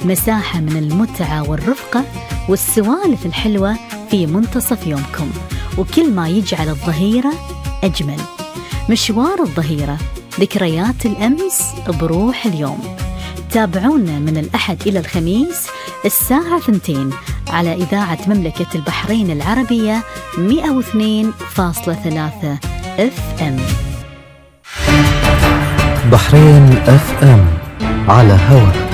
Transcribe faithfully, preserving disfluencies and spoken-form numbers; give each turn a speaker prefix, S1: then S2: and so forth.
S1: مساحة من المتعة والرفقة والسوالف الحلوة في منتصف يومكم، وكل ما يجعل الظهيرة أجمل. مشوار الظهيرة، ذكريات الأمس بروح اليوم. تابعونا من الأحد إلى الخميس الساعة اثنتين على إذاعة مملكة البحرين العربية مئة واثنين فاصلة ثلاثة اف ام.
S2: بحرين اف ام على هوا.